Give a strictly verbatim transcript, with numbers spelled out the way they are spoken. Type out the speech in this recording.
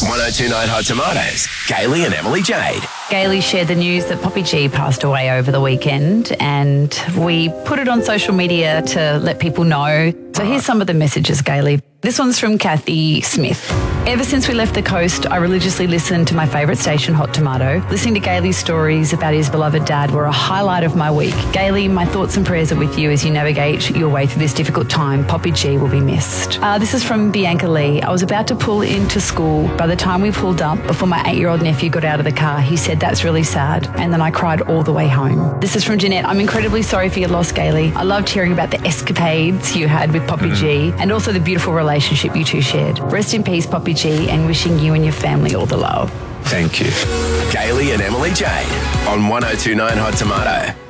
one oh two point nine Hot Tomatoes, Kaylee and Emily Jade. Kaylee shared the news that Poppy G passed away over the weekend, and we put it on social media to let people know. So here's some of the messages, Kaylee. This one's from Kathy Smith. Ever since we left the coast, I religiously listened to my favourite station, Hot Tomato. Listening to Gailey's stories about his beloved dad were a highlight of my week. Gailey, my thoughts and prayers are with you as you navigate your way through this difficult time. Poppy G will be missed. Uh, this is from Bianca Lee. I was about to pull into school. By the time we pulled up, before my eight-year-old nephew got out of the car, he said, "That's really sad." And then I cried all the way home. This is from Jeanette. I'm incredibly sorry for your loss, Gailey. I loved hearing about the escapades you had with Poppy G and also the beautiful relationship you two shared. Rest in peace, Poppy G, and wishing you and your family all the love. Thank you. Kaylee and Emily Jade on one oh two point nine Hot Tomato.